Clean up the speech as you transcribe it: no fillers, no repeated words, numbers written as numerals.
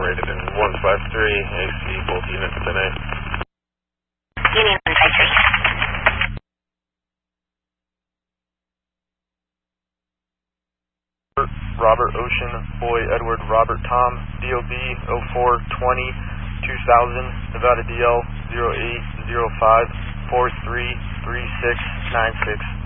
rated in 153, AC, both units 10A. Union 153. Robert Ocean, Boy Edward Robert Tom, DOB 0420 2000, Nevada DL 0805 433696.